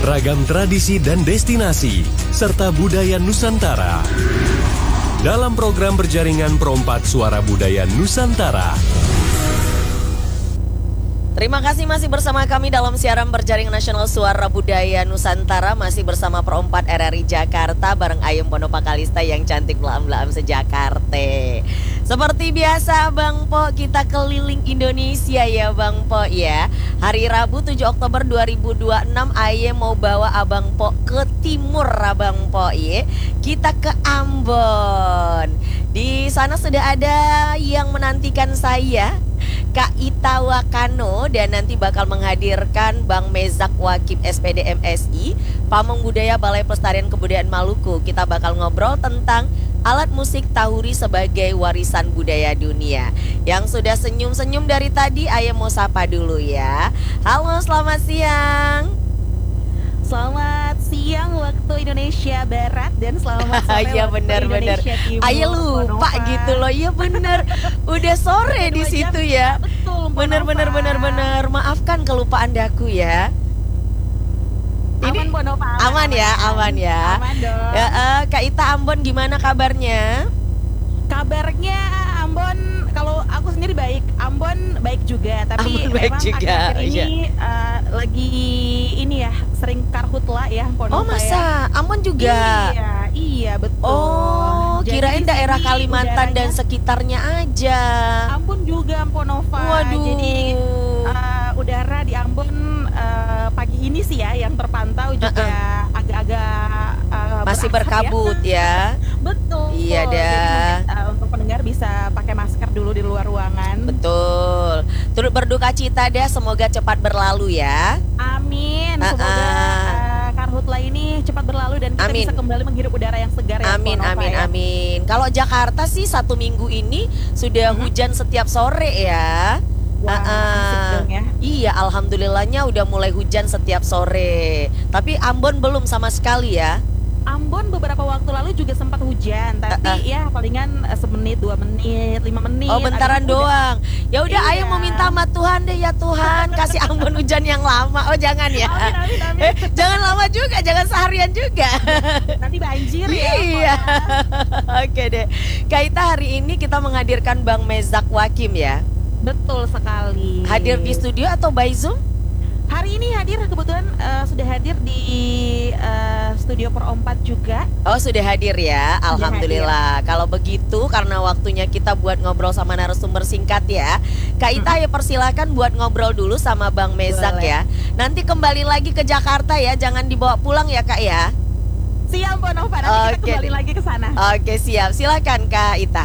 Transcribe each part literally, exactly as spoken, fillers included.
ragam tradisi dan destinasi, serta budaya Nusantara. Dalam program berjaringan Perompat Suara Budaya Nusantara. Terima kasih masih bersama kami dalam siaran berjaring nasional Suara Budaya Nusantara. Masih bersama Perompat R R I Jakarta bareng Ayem Ponopa Kalista yang cantik belam-belam sejakarta. Seperti biasa Bang Po, kita keliling Indonesia ya Bang Po ya. Hari Rabu tujuh Oktober dua ribu dua puluh enam Ayem mau bawa Abang Po ke timur Abang Po ya. Kita ke Ambon. Di sana sudah ada yang menantikan saya, Kak Ita Wakano, dan nanti bakal menghadirkan Bang Mezak Wakim S P D M S I, Pamong Budaya Balai Pelestarian Kebudayaan Maluku. Kita bakal ngobrol tentang alat musik tahuri sebagai warisan budaya dunia. Yang sudah senyum-senyum dari tadi, Ayem mau sapa dulu ya. Halo, selamat siang. Selamat siang waktu Indonesia Barat dan selamat sore ya, waktu bener, Indonesia bener. Timur. Ayo lupa gitu loh, iya bener. Udah sore di situ ya. Betul, bener bener bener bener. Maafkan kelupaan daku ya. Aman Ponova. Aman ya, aman ya. Aman dong. Ya, uh, Kak Ita Ambon gimana kabarnya? Kabarnya Ambon, kalau aku sendiri baik, Ambon baik juga, tapi Ambon baik memang juga, akhir-akhir ini iya. uh, lagi ini ya sering karhutla ya Ponova. Oh masa? Ya. Ambon juga? Iya, iya betul. Oh, Jadi kirain di daerah sini Kalimantan dan udaranya- sekitarnya aja. Ambon juga Ponova. Waduh. Jadi uh, udara di Ambon uh, pagi ini sih ya yang terpantau juga Uh-uh. agak-agak uh, Masih berasap berkabut ya. Betul. Iya Jadi dah. mungkin, uh, untuk pendengar bisa pakai masker dulu di luar ruangan. Betul. Turut berduka cita deh, semoga cepat berlalu ya. Amin. Semoga Uh-uh. uh, karhutla ini cepat berlalu dan kita Amin. bisa kembali menghirup udara yang segar ya. Amin, Ponova, amin, ya. amin. Kalau Jakarta sih satu minggu ini sudah Mhm. hujan setiap sore ya. Wah, Uh-uh. asik dong ya. Iya, alhamdulillahnya udah mulai hujan setiap sore. Tapi Ambon belum sama sekali ya. Ambon beberapa waktu lalu juga sempat hujan, tapi Uh-uh. ya palingan eh, semenit, dua menit, lima menit. Oh, bentaran abis itu udah- doang. Ya udah, Iya. ayo mau minta sama Tuhan deh ya Tuhan, kasih Ambon hujan yang lama. Oh, jangan ya. Amin, amin, amin. Eh, jangan lama juga, jangan seharian juga. Nanti banjir ya. Iya. pokoknya. Oke deh. Kaita, hari ini kita menghadirkan Bang Mezak Wakim ya. Betul sekali. Hadir di studio atau by Zoom? Hari ini hadir kebetulan eh, sudah hadir di eh, studio Perompat juga. Oh, sudah hadir ya. Alhamdulillah. Kalau begitu, karena waktunya kita buat ngobrol sama narasumber singkat ya, Kak Ita ya persilakan buat ngobrol dulu sama Bang Mezak Boleh. ya. Nanti kembali lagi ke Jakarta ya, jangan dibawa pulang ya Kak ya. Siap Ponova, nanti Oke kita kembali deh. lagi ke sana. Oke, siap. Silakan Kak Ita.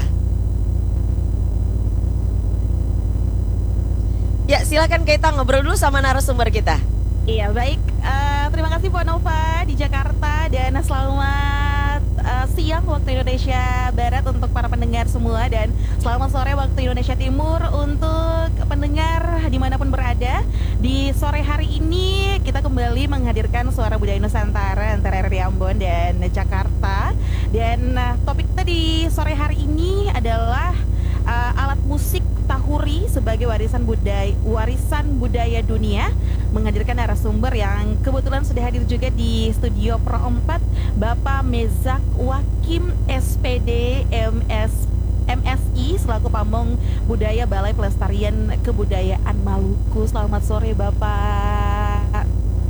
Ya, silakan Kak Ita ngobrol dulu sama narasumber kita. Iya baik, Eh, terima kasih Ponova di Jakarta dan selamat eh, siang waktu Indonesia Barat untuk para pendengar semua dan selamat sore waktu Indonesia Timur untuk pendengar dimanapun berada. Di sore hari ini kita kembali menghadirkan Suara Budaya Nusantara antara R R I Ambon dan Jakarta. Dan eh, topik kita di sore hari ini adalah eh, alat musik tahuri sebagai warisan budaya warisan budaya dunia, menghadirkan narasumber yang kebetulan sudah hadir juga di studio Perompat, Bapak Mezak Wakim S P D M S M S I selaku Pamong Budaya Balai Pelestarian Kebudayaan Maluku. Selamat sore Bapak.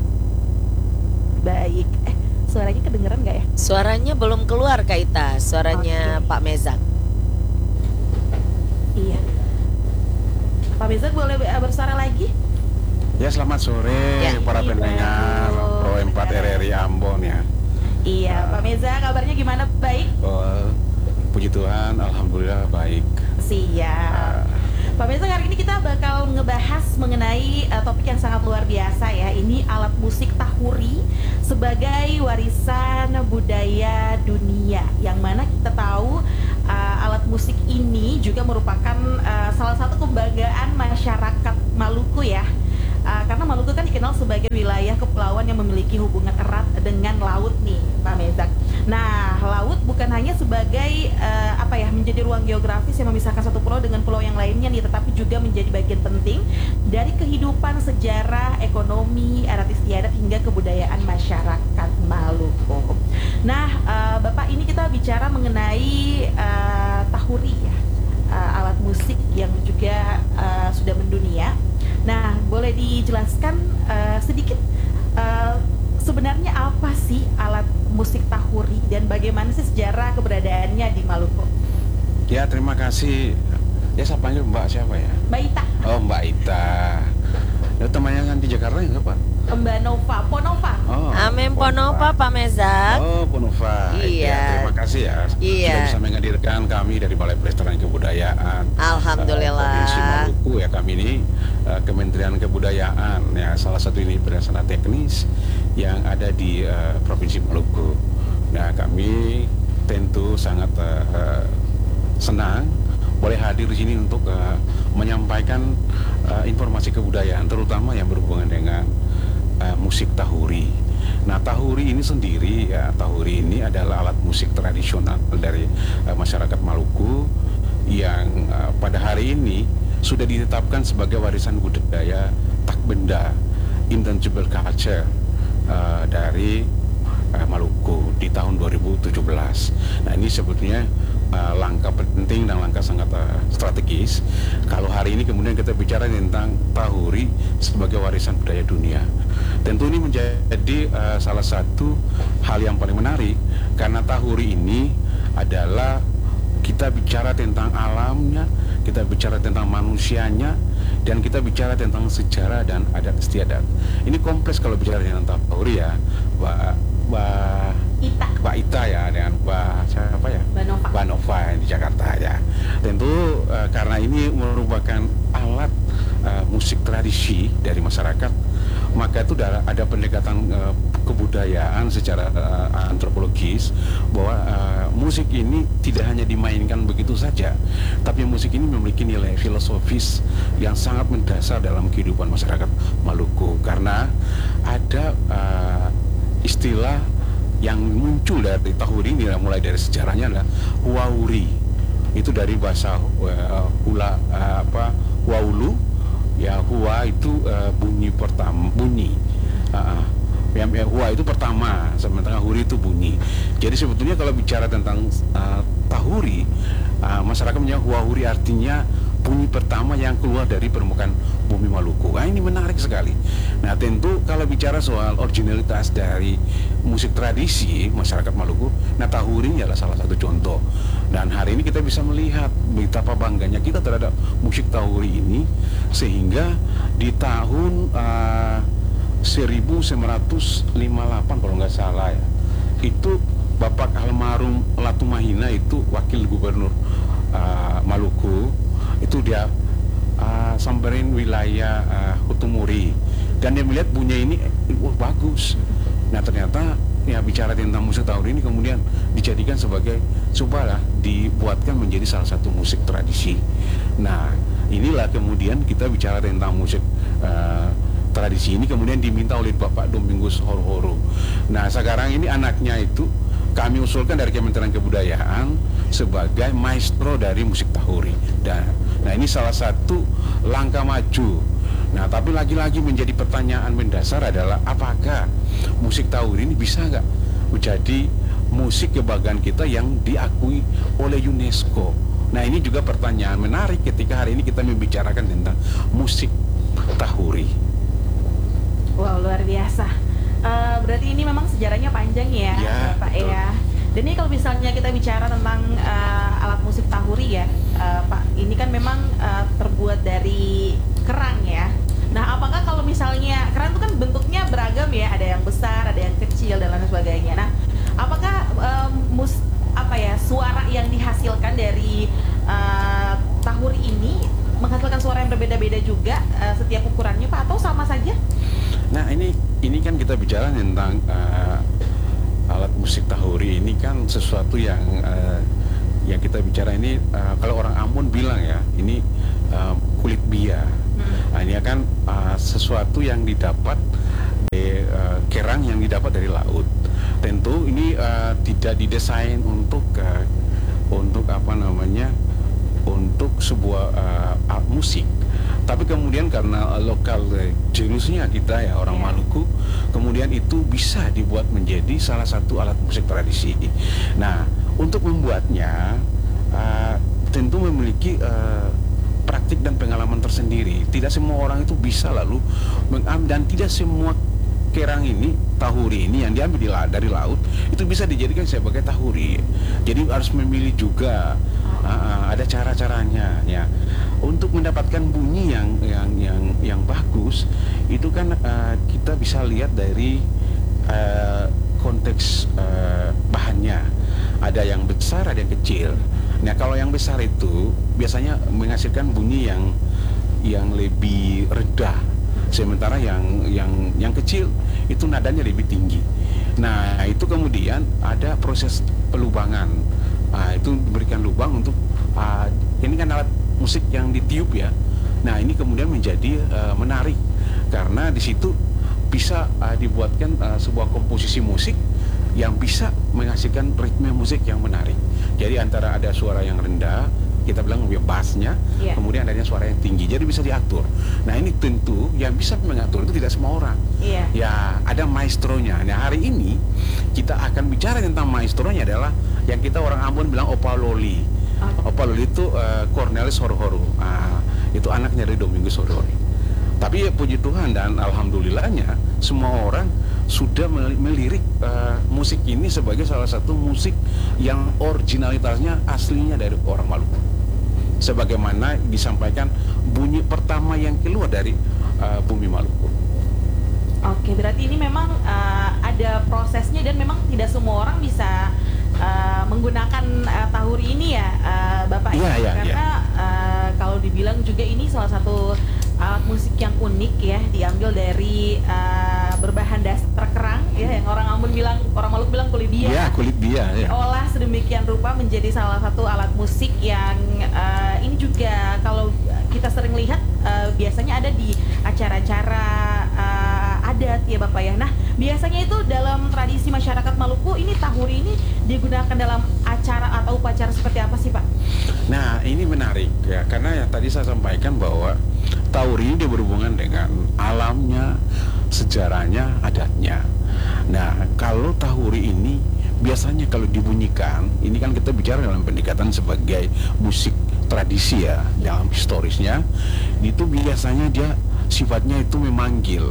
Baik, eh suaranya kedengeran nggak ya? Suaranya belum keluar Kak Ita, suaranya Oke. Pak Mezak. Iya. Pak Mezak boleh eh, bersuara lagi? Ya, selamat sore Ya. para Iya, pendengar bagus. Pro empat R R I Ambon ya. Iya, Pak Mezak kabarnya gimana? Baik? Oh, puji Tuhan, alhamdulillah baik. Siap. Pak Mezak, hari ini kita bakal ngebahas mengenai uh, topik yang sangat luar biasa ya. Ini alat musik tahuri sebagai warisan budaya dunia. Yang mana kita tahu uh, alat musik ini juga merupakan uh, salah satu kebanggaan masyarakat Maluku ya. Uh, karena Maluku kan dikenal sebagai sebagai wilayah kepulauan yang memiliki hubungan erat dengan laut nih, Pak Mezak. Nah, laut bukan hanya sebagai uh, apa ya, menjadi ruang geografis yang memisahkan satu pulau dengan pulau yang lainnya nih, tetapi juga menjadi bagian penting dari kehidupan, sejarah, ekonomi, adat istiadat hingga kebudayaan masyarakat Maluku. Nah, uh, Bapak, ini kita bicara mengenai uh, tahuri ya, uh, alat musik yang juga uh, sudah mendunia. Nah, boleh dijelaskan uh, sedikit uh, sebenarnya apa sih alat musik tahuri dan bagaimana sih sejarah keberadaannya di Maluku? Ya, terima kasih. Ya, saya panggil Mbak siapa ya? Mbak Ita. Oh, Mbak Ita. Ya, temannya kan di Jakarta ya, Pak? Mbak Nova, Ponova. Oh, Amin Ponova, Pak Mezak. Oh, Ponova. Iya. Ya, terima kasih ya. Iya. Sudah bisa menghadirkan kami dari Balai Pelestarian Kebudayaan Alhamdulillah. uh, Provinsi Maluku ya. Kami ini uh, Kementerian Kebudayaan ya, salah satu ini berdasarkan teknis yang ada di uh, Provinsi Maluku. Nah, kami tentu sangat uh, uh, senang boleh hadir di sini untuk uh, menyampaikan uh, informasi kebudayaan, terutama yang berhubungan dengan uh, musik tahuri. Nah, tahuri ini sendiri ya, tahuri ini adalah alat musik tradisional dari uh, masyarakat Maluku yang uh, pada hari ini sudah ditetapkan sebagai warisan budaya tak benda, intangible culture uh, dari uh, Maluku di tahun dua ribu tujuh belas. Nah, ini sebetulnya uh, langkah penting dan langkah sangat uh, strategis kalau hari ini kemudian kita bicara tentang tahuri sebagai warisan budaya dunia. Tentu ini menjadi uh, salah satu hal yang paling menarik karena tahuri ini adalah kita bicara tentang alamnya, kita bicara tentang manusianya, dan kita bicara tentang sejarah dan adat istiadat. Ini kompleks kalau bicara tentang tahuri ya, Mbak Mbak Ita. Mbak Ita ya, dengan Mbak siapa ya? Mbak Nova. Mbak Nova di Jakarta ya. Tentu uh, karena ini merupakan alat uh, musik tradisi dari masyarakat, maka itu ada pendekatan uh, kebudayaan secara uh, antropologis bahwa uh, musik ini tidak hanya dimainkan begitu saja, tapi musik ini memiliki nilai filosofis yang sangat mendasar dalam kehidupan masyarakat Maluku karena ada uh, istilah yang muncul dari tahuri ini mulai dari sejarahnya adalah huauri. Itu dari bahasa uh, hula uh, apa huaulu ya, hua itu uh, bunyi pertama, bunyi uh, ya, ya, hua itu pertama, sementara huri itu bunyi. Jadi sebetulnya kalau bicara tentang uh, tahuri, uh, masyarakat punya huauri artinya bunyi pertama yang keluar dari permukaan bumi Maluku. Nah, ini menarik sekali. Nah, tentu kalau bicara soal originalitas dari musik tradisi masyarakat Maluku, nah tahuri ini adalah salah satu contoh. Dan hari ini kita bisa melihat betapa bangganya kita terhadap musik tahuri ini, sehingga di tahun uh, seribu sembilan ratus lima puluh delapan kalau nggak salah ya, itu Bapak almarhum Latumahina itu wakil gubernur uh, Maluku, itu dia uh, samperin wilayah uh, Hutumuri, dan dia melihat bunyi ini uh, bagus. Nah, ternyata ya bicara tentang musik tahuri ini kemudian dijadikan sebagai, cobalah dibuatkan menjadi salah satu musik tradisi. Nah, inilah kemudian kita bicara tentang musik uh, tradisi ini kemudian diminta oleh Bapak Domingus Horo-Horo. Nah, sekarang ini anaknya itu kami usulkan dari Kementerian Kebudayaan sebagai maestro dari musik tahuri. Dan nah, ini salah satu langkah maju. Nah, tapi lagi-lagi menjadi pertanyaan mendasar adalah apakah musik tahuri ini bisa nggak menjadi musik kebanggaan kita yang diakui oleh UNESCO? Nah, ini juga pertanyaan menarik ketika hari ini kita membicarakan tentang musik tahuri. Wow, luar biasa. Uh, berarti ini memang sejarahnya panjang ya, ya Pak ya. Dan ini kalau misalnya kita bicara tentang uh, alat musik tahuri ya, uh, Pak, ini kan memang uh, terbuat dari kerang ya. Nah, apakah kalau misalnya kerang itu kan bentuknya beragam ya, ada yang besar, ada yang kecil dan lain sebagainya. Nah, apakah uh, mus apa ya suara yang dihasilkan dari uh, tahuri ini menghasilkan suara yang berbeda-beda juga uh, setiap ukurannya, Pak, atau sama saja? Nah, ini ini kan kita bicara tentang uh, alat musik tahuri ini kan sesuatu yang uh, yang kita bicara ini uh, kalau orang Ambon bilang ya, ini uh, kulit bia. Hmm. Nah, ini kan uh, sesuatu yang didapat uh, kerang yang didapat dari laut. Tentu ini uh, tidak didesain untuk uh, untuk apa namanya untuk sebuah uh, alat musik. Tapi kemudian karena uh, lokal uh, jurusnya kita ya orang yeah. Maluku, kemudian itu bisa dibuat menjadi salah satu alat musik tradisi. Nah, untuk membuatnya uh, tentu memiliki uh, praktik dan pengalaman tersendiri. Tidak semua orang itu bisa lalu mengambil, dan tidak semua kerang ini, tahuri ini yang diambil di la, dari laut itu bisa dijadikan sebagai tahuri. Jadi harus memilih juga. Uh, ada cara-caranya ya untuk mendapatkan bunyi yang yang yang yang bagus. Itu kan uh, kita bisa lihat dari uh, konteks uh, bahannya. Ada yang besar, ada yang kecil. Nah, kalau yang besar itu biasanya menghasilkan bunyi yang yang lebih rendah, sementara yang yang yang kecil itu nadanya lebih tinggi. Nah, itu kemudian ada proses pelubangan. Nah, itu diberikan lubang untuk uh, ini kan alat musik yang ditiup ya. Nah, ini kemudian menjadi uh, menarik karena di situ bisa uh, dibuatkan uh, sebuah komposisi musik yang bisa menghasilkan ritme musik yang menarik. Jadi antara ada suara yang rendah, kita bilang bassnya, yeah. kemudian adanya suara yang tinggi, jadi bisa diatur. Nah, ini tentu yang bisa mengatur itu tidak semua orang. Yeah. Ya, ada maestronya. Nah, hari ini kita akan bicara tentang maestronya adalah yang kita orang Ambon bilang Opaloli. Okay. Opaloli itu uh, Cornelis Horohoro. Uh, itu anaknya dari Domingus Horohoro. Tapi ya, puji Tuhan dan alhamdulillahnya semua orang sudah melirik uh, musik ini sebagai salah satu musik yang originalitasnya aslinya dari orang Maluku. Sebagaimana disampaikan bunyi pertama yang keluar dari uh, bumi Maluku. Oke, berarti ini memang uh, ada prosesnya dan memang tidak semua orang bisa uh, menggunakan uh, tahuri ini ya, uh, Bapak. Iya, ya, iya, karena iya. Uh, kalau dibilang juga ini salah satu alat musik yang unik ya, diambil dari uh, berbahan dasar kerang ya, yang orang Ambon bilang, orang Maluku bilang kulit bia. Ya, kulit bia ya. Olah sedemikian rupa menjadi salah satu alat musik yang uh, ini juga kalau kita sering lihat uh, biasanya ada di acara-acara uh, adat ya Bapak ya. Nah, biasanya itu dalam tradisi masyarakat Maluku ini tahuri ini digunakan dalam acara atau upacara seperti apa sih Pak? Nah, ini menarik ya, karena yang tadi saya sampaikan bahwa tahuri ini berhubungan dengan alamnya, sejarahnya, adatnya. Nah, kalau tahuri ini biasanya kalau dibunyikan, ini kan kita bicara dalam pendekatan sebagai musik tradisi ya, dalam historisnya, itu biasanya dia sifatnya itu memanggil,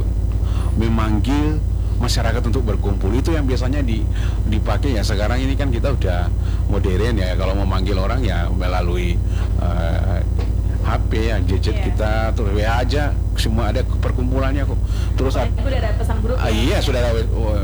memanggil masyarakat untuk berkumpul. Itu yang biasanya di, dipakai ya. Sekarang ini kan kita udah modern ya, kalau memanggil orang ya melalui uh, H P ya, gadget yeah. kita, terus W A aja, semua ada perkumpulannya kok. Terus oh, sudah ada pesan grup ah, ya? Iya, sudah ada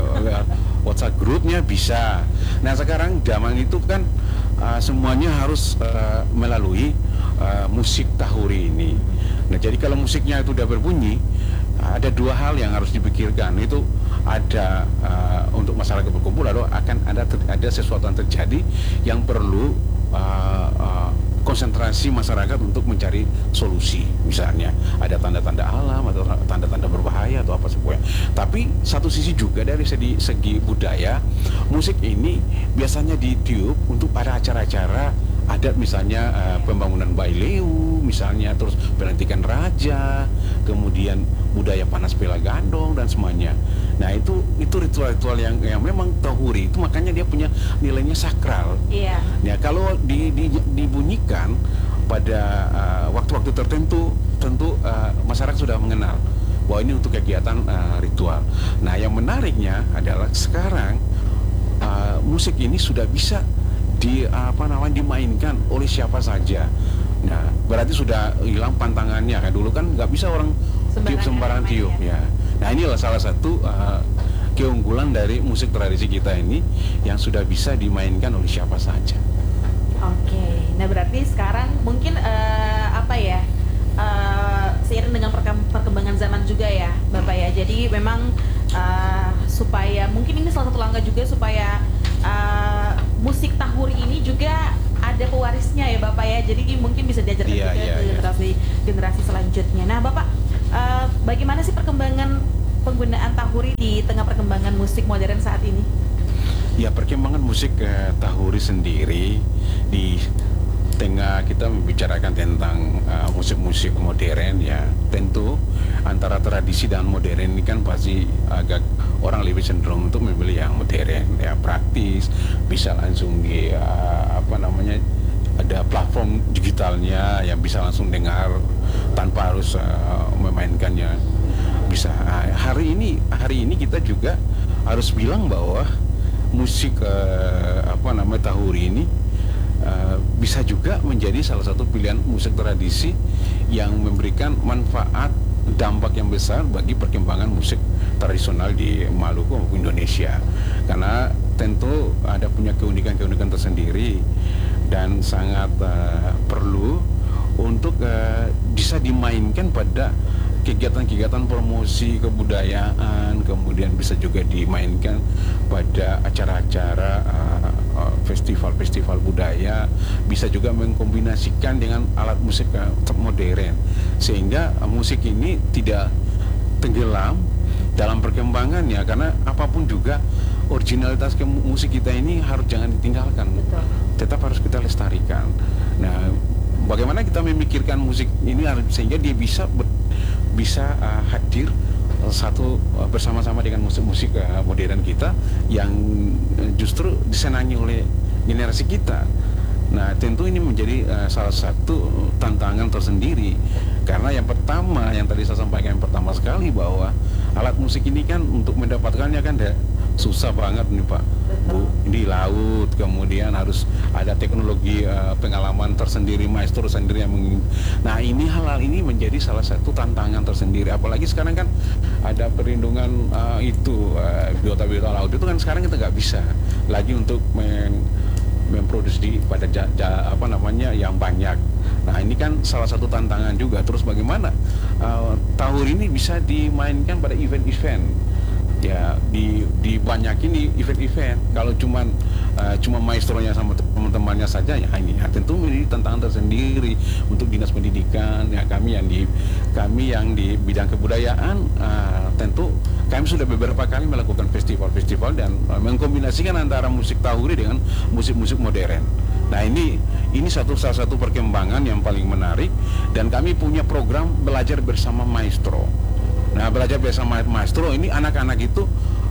WhatsApp grupnya bisa. Nah, sekarang zaman itu kan uh, semuanya harus uh, melalui uh, musik tahuri ini. Nah, jadi kalau musiknya itu udah berbunyi, ada dua hal yang harus dipikirkan. Itu ada uh, untuk masyarakat berkumpul, lalu akan ada ada sesuatu yang terjadi yang perlu uh, uh, konsentrasi masyarakat untuk mencari solusi. Misalnya ada tanda-tanda alam atau tanda-tanda berbahaya atau apa semuanya. Tapi satu sisi juga dari segi, segi budaya, musik ini biasanya ditiup untuk pada acara-acara adat, misalnya uh, pembangunan Baileu misalnya, terus pelantikan raja, kemudian budaya panas pela gandong dan semuanya. Nah, itu itu ritual-ritual yang yang memang tahuri itu, makanya dia punya nilainya sakral. Iya. Nah, kalau di, di, dibunyikan pada uh, waktu-waktu tertentu, tentu uh, masyarakat sudah mengenal bahwa ini untuk kegiatan uh, ritual. Nah, yang menariknya adalah sekarang uh, musik ini sudah bisa di apa namanya dimainkan oleh siapa saja. Nah, berarti sudah hilang pantangannya. Kan dulu kan nggak bisa orang tiup sembarang tiup ya. Nah, inilah salah satu uh, keunggulan dari musik tradisi kita ini yang sudah bisa dimainkan oleh siapa saja. Oke, nah berarti sekarang mungkin uh, apa ya, uh, seiring dengan perkembangan zaman juga ya Bapak ya. Jadi memang uh, supaya mungkin ini salah satu langkah juga supaya uh, musik tahuri ini juga ada pewarisnya ya Bapak ya. Jadi mungkin bisa diajarkan yeah, juga yeah, ke generasi yeah. generasi selanjutnya. Nah Bapak, uh, bagaimana sih perkembangan penggunaan tahuri di tengah perkembangan musik modern saat ini? Ya, perkembangan musik uh, tahuri sendiri di tengah kita membicarakan tentang uh, musik-musik modern, ya tentu antara tradisi dan modern ini kan pasti agak orang lebih cenderung untuk memilih yang modern, ya praktis, bisa langsung di uh, apa namanya ada platform digitalnya yang bisa langsung dengar tanpa harus uh, memainkannya. Bisa uh, hari ini hari ini kita juga harus bilang bahwa musik uh, apa namanya tahuri ini uh, bisa juga menjadi salah satu pilihan musik tradisi yang memberikan manfaat dampak yang besar bagi perkembangan musik tradisional di Maluku maupun Indonesia, karena tentu ada punya keunikan-keunikan tersendiri dan sangat uh, perlu untuk uh, bisa dimainkan pada kegiatan-kegiatan promosi kebudayaan, kemudian bisa juga dimainkan pada acara-acara uh, uh, festival-festival budaya, bisa juga mengkombinasikan dengan alat musik uh, modern, sehingga uh, musik ini tidak tenggelam dalam perkembangannya, karena apapun juga originalitas ke musik kita ini harus jangan ditinggalkan. Betul. Tetap harus kita lestarikan. Nah, bagaimana kita memikirkan musik ini sehingga dia bisa ber bisa uh, hadir uh, satu uh, bersama-sama dengan musik-musik uh, modern kita yang uh, justru disenangi oleh generasi kita. Nah, tentu ini menjadi uh, salah satu tantangan tersendiri, karena yang pertama yang tadi saya sampaikan yang pertama sekali bahwa alat musik ini kan untuk mendapatkannya kan deh, susah banget nih Pak Bu, di laut, kemudian harus ada teknologi uh, pengalaman tersendiri, maestro sendiri yang meng... Nah, ini hal-hal ini menjadi salah satu tantangan tersendiri, apalagi sekarang kan ada perlindungan uh, itu uh, biota-biota laut itu kan sekarang kita nggak bisa lagi untuk meng memproduksi pada ja, ja, apa namanya yang banyak. Nah, ini kan salah satu tantangan juga. Terus bagaimana uh, tahuri ini bisa dimainkan pada event-event, ya di dibanyakin di event-event. Kalau cuman uh, cuma maestronya sama teman-temannya saja, ya ini ya, tentu menjadi tantangan tersendiri untuk dinas pendidikan. Ya kami yang di kami yang di bidang kebudayaan uh, tentu kami sudah beberapa kali melakukan festival-festival dan uh, mengkombinasikan antara musik tahuri dengan musik-musik modern. Nah, ini ini satu salah satu perkembangan yang paling menarik, dan kami punya program belajar bersama maestro. Nah, belajar bersama maestro ini anak-anak itu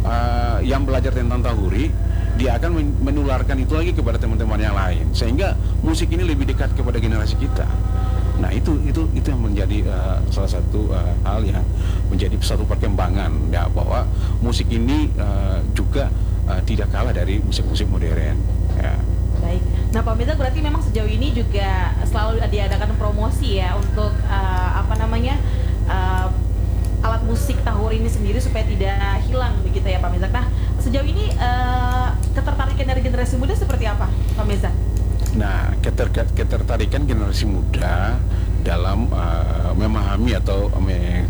uh, yang belajar tentang tahuri, dia akan menularkan itu lagi kepada teman-teman yang lain, sehingga musik ini lebih dekat kepada generasi kita. Nah, itu itu itu yang menjadi uh, salah satu uh, hal yang menjadi satu perkembangan, ya, bahwa musik ini uh, juga uh, tidak kalah dari musik-musik modern. Ya. Baik. Nah, Pak Mirza, berarti memang sejauh ini juga selalu diadakan promosi ya untuk uh, apa namanya uh, alat musik tahuri ini sendiri supaya tidak hilang begitu ya Pak Mirza. Nah, sejauh ini uh, ketertarikan dari generasi muda seperti apa Pak Mirza? Nah, keter ketertarikan generasi muda dalam uh, memahami atau me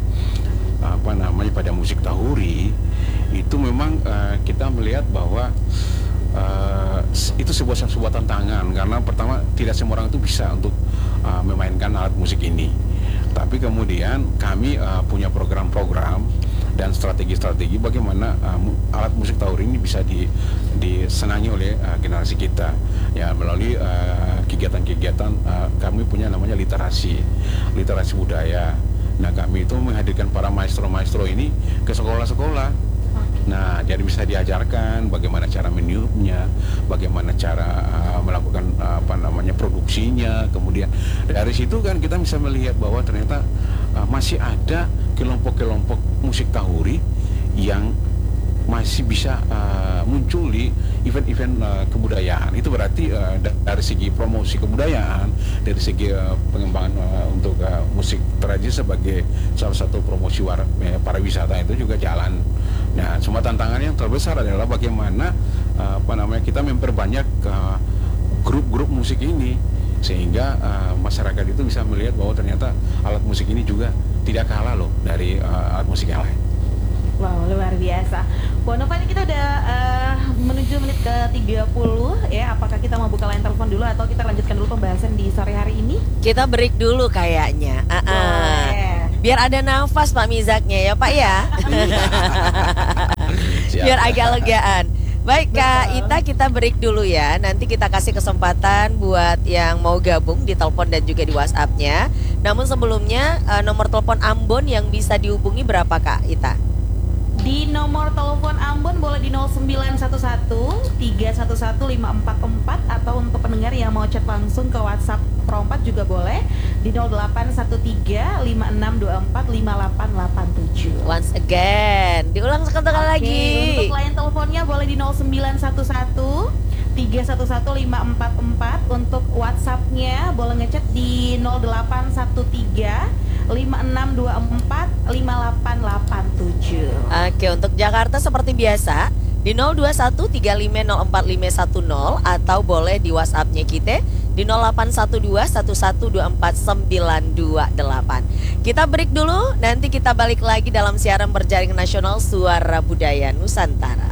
apa namanya pada musik tahuri itu memang uh, kita melihat bahwa uh, itu sebuah sebuah tantangan, karena pertama tidak semua orang itu bisa untuk uh, memainkan alat musik ini. Tapi kemudian kami uh, punya program-program dan strategi-strategi bagaimana uh, alat musik tahuri ini bisa di, disenangi oleh uh, generasi kita, ya, melalui kegiatan-kegiatan uh, uh, kami punya namanya literasi, literasi budaya. Nah, kami itu menghadirkan para maestro-maestro ini ke sekolah-sekolah. Nah, jadi bisa diajarkan bagaimana cara meniupnya, bagaimana cara uh, melakukan uh, apa namanya produksinya. Kemudian dari situ kan kita bisa melihat bahwa ternyata uh, masih ada kelompok-kelompok musik tahuri yang masih bisa uh, muncul di event-event uh, kebudayaan. Itu berarti uh, dari segi promosi kebudayaan, dari segi uh, pengembangan uh, untuk uh, musik tradisi sebagai salah satu promosi war, eh, pariwisata itu juga jalan. Nah, semua tantangan yang terbesar adalah bagaimana uh, apa namanya kita memperbanyak grup-grup uh, musik ini, sehingga uh, masyarakat itu bisa melihat bahwa ternyata alat musik ini juga tidak kalah loh dari uh, alat musik yang lain. Wow, luar biasa. Bu Nova, ini kita udah uh, menuju menit ke tiga puluh ya. Apakah kita mau buka line telepon dulu atau kita lanjutkan dulu pembahasan di sore hari ini? Kita break dulu kayaknya. Uh -uh. Oh, yeah. Biar ada nafas Pak Mizaknya ya Pak ya. Siap. Biar agak legaan. Baik Kak Ita, kita break dulu ya. Nanti kita kasih kesempatan buat yang mau gabung di telepon dan juga di WhatsApp-nya. Namun sebelumnya eh, nomor telepon Ambon yang bisa dihubungi berapa Kak Ita? Di nomor telepon Ambon boleh di nol sembilan satu satu tiga satu satu lima empat empat, atau untuk pendengar yang mau chat langsung ke WhatsApp Perompat juga boleh di nol delapan satu tiga lima enam dua empat lima delapan delapan tujuh. Once again, diulang sekali Oke, lagi. untuk line teleponnya boleh di nol sembilan satu satu tiga satu satu lima empat empat. Untuk WhatsApp-nya boleh ngechat di nol delapan satu tiga lima enam dua empat lima delapan delapan tujuh. Oke, untuk Jakarta seperti biasa di nol dua satu tiga lima nol empat lima satu nol, atau boleh di WhatsApp-nya kita di nol delapan satu dua satu satu dua empat sembilan dua delapan. Kita break dulu, nanti kita balik lagi dalam siaran berjaring nasional Suara Budaya Nusantara.